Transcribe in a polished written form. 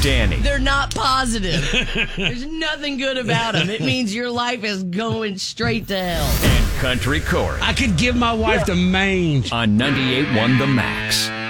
Danny. They're not positive. There's nothing good about them. It means your life is going straight to hell. And Country Corey. I could give my wife the mange. On 98.1 The Max.